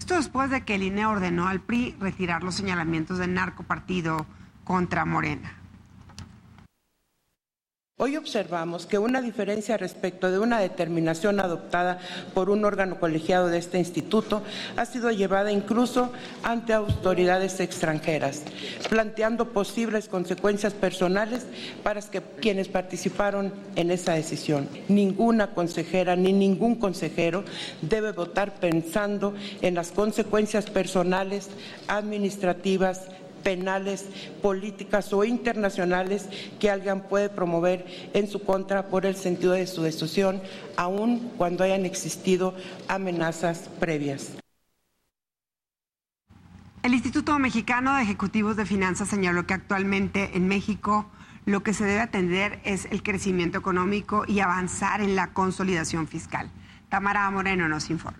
Esto después de que el INE ordenó al PRI retirar los señalamientos de narcopartido contra Morena. Hoy observamos que una diferencia respecto de una determinación adoptada por un órgano colegiado de este instituto ha sido llevada incluso ante autoridades extranjeras, planteando posibles consecuencias personales para quienes participaron en esa decisión. Ninguna consejera ni ningún consejero debe votar pensando en las consecuencias personales, administrativas, penales, políticas o internacionales que alguien puede promover en su contra por el sentido de su decisión, aun cuando hayan existido amenazas previas. El Instituto Mexicano de Ejecutivos de Finanzas señaló que actualmente en México lo que se debe atender es el crecimiento económico y avanzar en la consolidación fiscal. Tamara Moreno nos informa.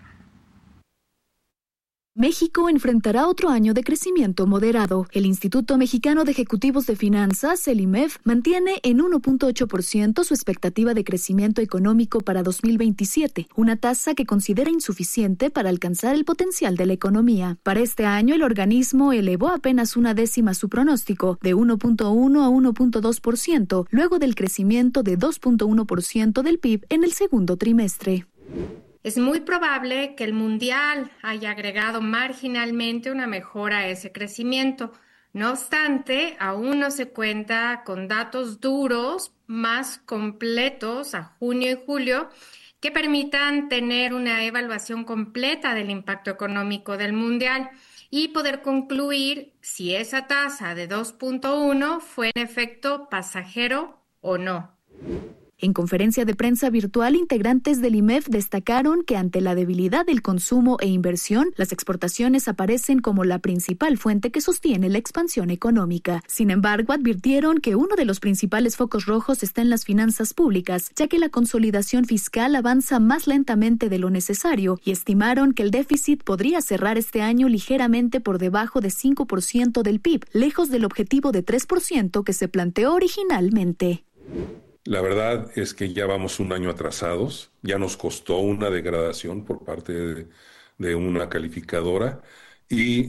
México enfrentará otro año de crecimiento moderado. El Instituto Mexicano de Ejecutivos de Finanzas, el IMEF, mantiene en 1.8% su expectativa de crecimiento económico para 2027, una tasa que considera insuficiente para alcanzar el potencial de la economía. Para este año, el organismo elevó apenas una décima su pronóstico, de 1.1 a 1.2%, luego del crecimiento de 2.1% del PIB en el segundo trimestre. Es muy probable que el mundial haya agregado marginalmente una mejora a ese crecimiento. No obstante, aún no se cuenta con datos duros más completos a junio y julio que permitan tener una evaluación completa del impacto económico del mundial y poder concluir si esa tasa de 2.1 fue en efecto pasajero o no. En conferencia de prensa virtual, integrantes del IMEF destacaron que ante la debilidad del consumo e inversión, las exportaciones aparecen como la principal fuente que sostiene la expansión económica. Sin embargo, advirtieron que uno de los principales focos rojos está en las finanzas públicas, ya que la consolidación fiscal avanza más lentamente de lo necesario y estimaron que el déficit podría cerrar este año ligeramente por debajo de 5% del PIB, lejos del objetivo de 3% que se planteó originalmente. La verdad es que ya vamos un año atrasados, ya nos costó una degradación por parte de una calificadora y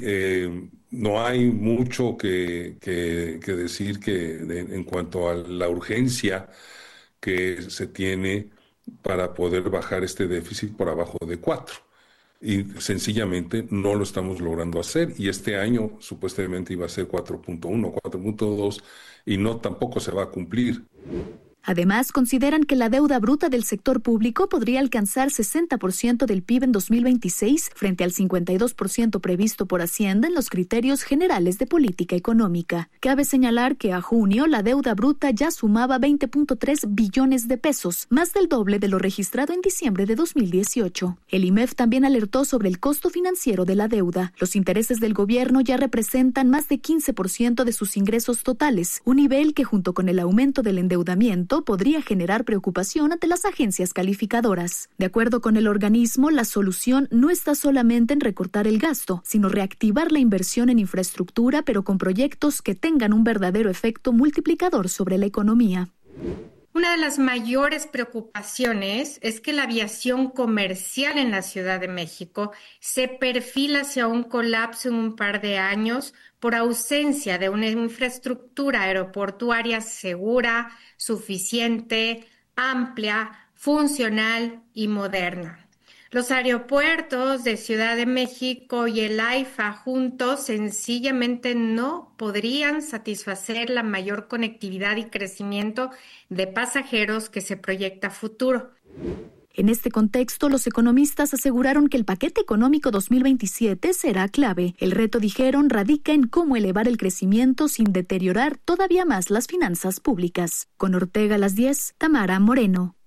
no hay mucho que decir en cuanto a la urgencia que se tiene para poder bajar este déficit por abajo de 4. Y sencillamente no lo estamos logrando hacer y este año supuestamente iba a ser 4.1, 4.2 y no tampoco se va a cumplir. Además, consideran que la deuda bruta del sector público podría alcanzar 60% del PIB en 2026, frente al 52% previsto por Hacienda en los criterios generales de política económica. Cabe señalar que a junio la deuda bruta ya sumaba 20.3 billones de pesos, más del doble de lo registrado en diciembre de 2018. El IMEF también alertó sobre el costo financiero de la deuda. Los intereses del gobierno ya representan más de 15% de sus ingresos totales, un nivel que junto con el aumento del endeudamiento podría generar preocupación ante las agencias calificadoras. De acuerdo con el organismo, la solución no está solamente en recortar el gasto, sino reactivar la inversión en infraestructura, pero con proyectos que tengan un verdadero efecto multiplicador sobre la economía. Una de las mayores preocupaciones es que la aviación comercial en la Ciudad de México se perfila hacia un colapso en un par de años por ausencia de una infraestructura aeroportuaria segura, suficiente, amplia, funcional y moderna. Los aeropuertos de Ciudad de México y el AIFA juntos sencillamente no podrían satisfacer la mayor conectividad y crecimiento de pasajeros que se proyecta a futuro. En este contexto, los economistas aseguraron que el paquete económico 2027 será clave. El reto, dijeron, radica en cómo elevar el crecimiento sin deteriorar todavía más las finanzas públicas. Con Ortega a las 10, Tamara Moreno.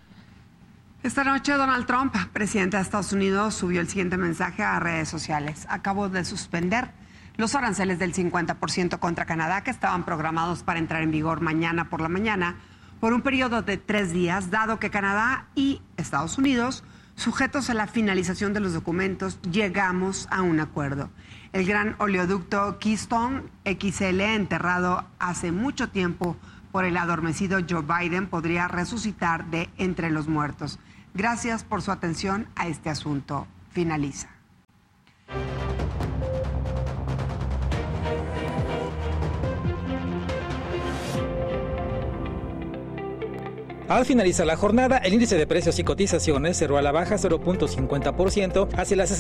Esta noche Donald Trump, presidente de Estados Unidos, subió el siguiente mensaje a redes sociales. Acabo de suspender los aranceles del 50% contra Canadá que estaban programados para entrar en vigor mañana por la mañana por un periodo de 3 días, dado que Canadá y Estados Unidos, sujetos a la finalización de los documentos, llegamos a un acuerdo. El gran oleoducto Keystone XL, enterrado hace mucho tiempo por el adormecido Joe Biden, podría resucitar de entre los muertos. Gracias por su atención a este asunto. Finaliza. Al finalizar la jornada, el índice de precios y cotizaciones cerró a la baja 0.50% hacia las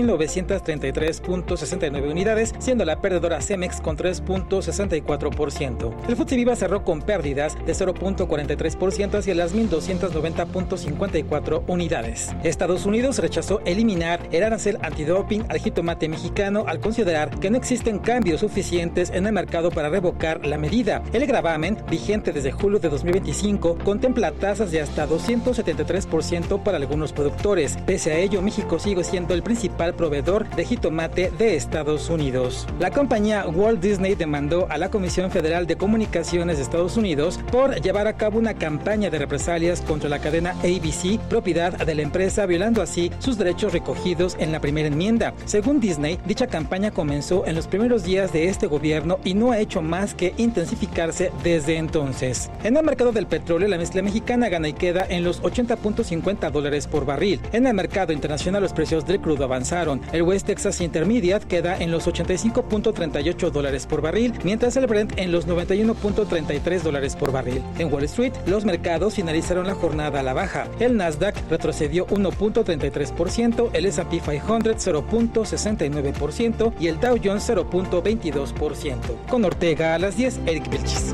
63.933.69 unidades, siendo la perdedora Cemex con 3.64%. El FTSE Viva cerró con pérdidas de 0.43% hacia las 1.290.54 unidades. Estados Unidos rechazó eliminar el arancel antidoping al jitomate mexicano al considerar que no existen cambios suficientes en el mercado para revocar la medida. El gravamen, vigente desde julio de 2025, contempla tasas de hasta 273% para algunos productores. Pese a ello, México sigue siendo el principal proveedor de jitomate de Estados Unidos. La compañía Walt Disney demandó a la Comisión Federal de Comunicaciones de Estados Unidos por llevar a cabo una campaña de represalias contra la cadena ABC, propiedad de la empresa, violando así sus derechos recogidos en la primera enmienda. Según Disney, dicha campaña comenzó en los primeros días de este gobierno y no ha hecho más que intensificarse desde entonces. En el mercado del petróleo, la mezcla mexicana gana y queda en los $80.50 por barril. En el mercado internacional, los precios del crudo avanzaron. El West Texas Intermediate queda en los $85.38 por barril, mientras el Brent en los $91.33 por barril. En Wall Street, los mercados finalizaron la jornada a la baja. El Nasdaq retrocedió 1.33%, el S&P 500 0.69% y el Dow Jones 0.22%. Con Ortega a las 10, Eric Vilchis.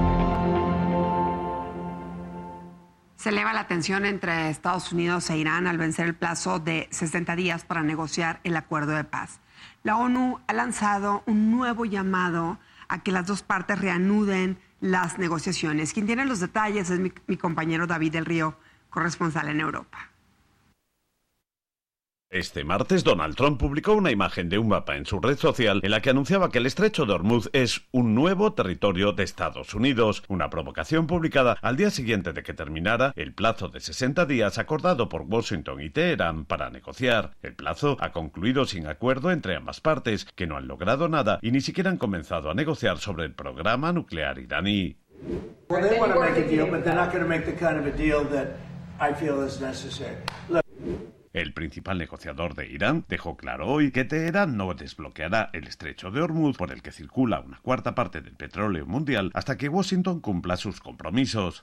Se eleva la tensión entre Estados Unidos e Irán al vencer el plazo de 60 días para negociar el acuerdo de paz. La ONU ha lanzado un nuevo llamado a que las dos partes reanuden las negociaciones. Quien tiene los detalles es mi compañero David del Río, corresponsal en Europa. Este martes, Donald Trump publicó una imagen de un mapa en su red social en la que anunciaba que el estrecho de Hormuz es un nuevo territorio de Estados Unidos, una provocación publicada al día siguiente de que terminara el plazo de 60 días acordado por Washington y Teherán para negociar. El plazo ha concluido sin acuerdo entre ambas partes, que no han logrado nada y ni siquiera han comenzado a negociar sobre el programa nuclear iraní. El principal negociador de Irán dejó claro hoy que Teherán no desbloqueará el estrecho de Hormuz, por el que circula una cuarta parte del petróleo mundial, hasta que Washington cumpla sus compromisos.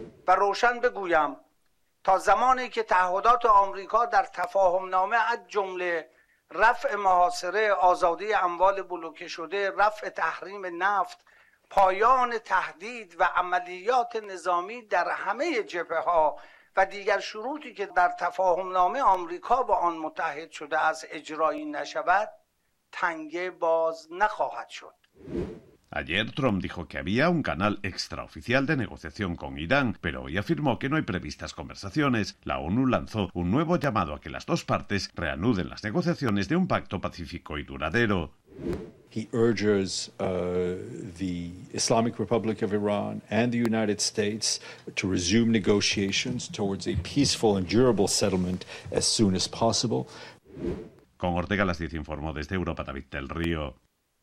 رفع محاصره آزادی اموال بلوکه شده رفع تحریم نفت پایان تهدید و عملیات نظامی در همه جبهه‌ها و دیگر شروطی که در تفاهمنامه آمریکا با آن متحد شده از اجرایی نشود تنگه باز نخواهد شد. Ayer Trump dijo que había un canal extraoficial de negociación con Irán, pero hoy afirmó que no hay previstas conversaciones. La ONU lanzó un nuevo llamado a que las dos partes reanuden las negociaciones de un pacto pacífico y duradero. He urges the Islamic Republic of Iran and the United States to resume negotiations towards a peaceful and durable settlement as soon as possible. Con Ortega a las 10 informó desde Europa David del Río.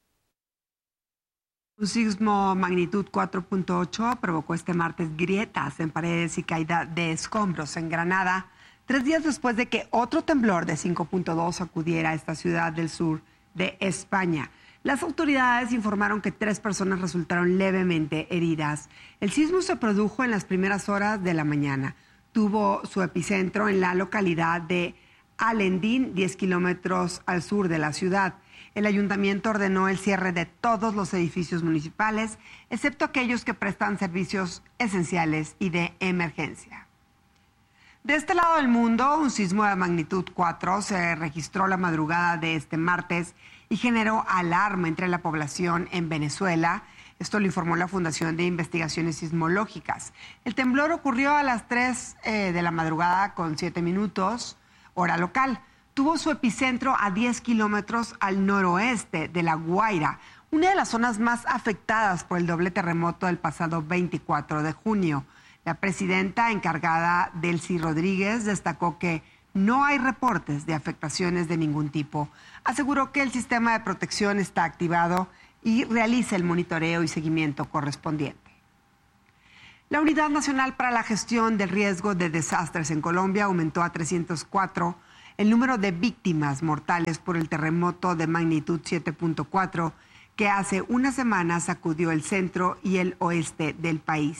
Un sismo magnitud 4.8 provocó este martes grietas en paredes y caída de escombros en Granada, 3 días después de que otro temblor de 5.2 sacudiera a esta ciudad del sur de España. Las autoridades informaron que 3 personas resultaron levemente heridas. El sismo se produjo en las primeras horas de la mañana. Tuvo su epicentro en la localidad de Alendín, 10 kilómetros al sur de la ciudad. El ayuntamiento ordenó el cierre de todos los edificios municipales, excepto aquellos que prestan servicios esenciales y de emergencia. De este lado del mundo, un sismo de magnitud 4 se registró la madrugada de este martes y generó alarma entre la población en Venezuela. Esto lo informó la Fundación de Investigaciones Sismológicas. El temblor ocurrió a las 3 de la madrugada con 7 minutos, hora local. Tuvo su epicentro a 10 kilómetros al noroeste de La Guaira, una de las zonas más afectadas por el doble terremoto del pasado 24 de junio. La presidenta encargada, Delcy Rodríguez, destacó que no hay reportes de afectaciones de ningún tipo. Aseguró que el sistema de protección está activado y realiza el monitoreo y seguimiento correspondiente. La Unidad Nacional para la Gestión del Riesgo de Desastres en Colombia aumentó a 304 el número de víctimas mortales por el terremoto de magnitud 7.4 que hace una semana sacudió el centro y el oeste del país.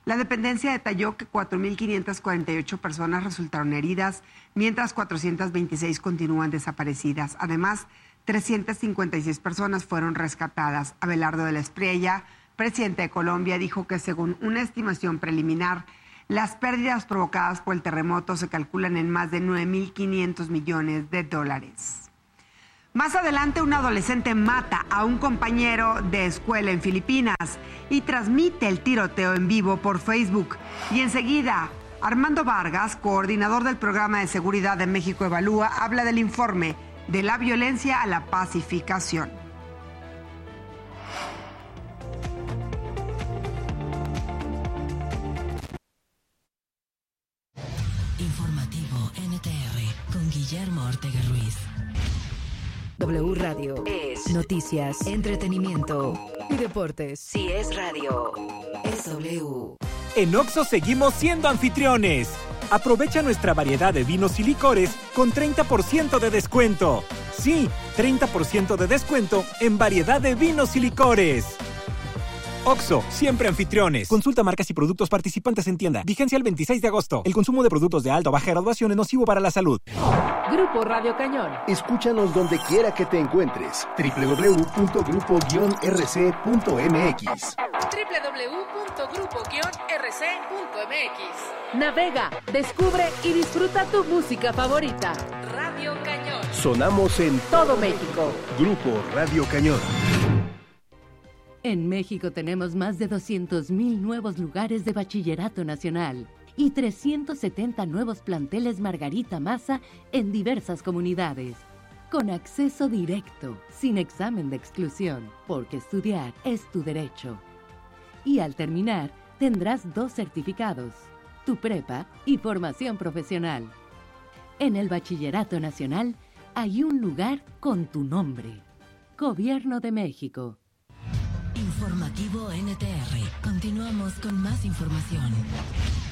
La dependencia detalló que 4.548 personas resultaron heridas, mientras 426 continúan desaparecidas. Además, 356 personas fueron rescatadas. Abelardo de la Espriella, presidente de Colombia, dijo que según una estimación preliminar, las pérdidas provocadas por el terremoto se calculan en más de 9.500 millones de dólares. Más adelante, un adolescente mata a un compañero de escuela en Filipinas y transmite el tiroteo en vivo por Facebook. Y enseguida, Armando Vargas, coordinador del Programa de Seguridad de México Evalúa, habla del informe de la violencia a la pacificación. Informativo NTR con Guillermo Ortega Ruiz. W Radio es noticias, entretenimiento y deportes. Si es radio, es W. En Oxxo seguimos siendo anfitriones. Aprovecha nuestra variedad de vinos y licores con 30% de descuento. Sí, 30% de descuento en variedad de vinos y licores. Oxxo, siempre anfitriones. Consulta marcas y productos participantes en tienda. Vigencia el 26 de agosto. El consumo de productos de alta o baja graduación es nocivo para la salud. Grupo Radio Cañón. Escúchanos donde quiera que te encuentres. www.grupo-rc.mx. www.grupo-rc.mx. Navega, descubre y disfruta tu música favorita. Radio Cañón. Sonamos en todo México. Grupo Radio Cañón. En México tenemos más de 200,000 nuevos lugares de bachillerato nacional y 370 nuevos planteles Margarita Maza en diversas comunidades. Con acceso directo, sin examen de exclusión, porque estudiar es tu derecho. Y al terminar, tendrás 2 certificados, tu prepa y formación profesional. En el Bachillerato Nacional hay un lugar con tu nombre. Gobierno de México. Informativo NTR. Continuamos con más información.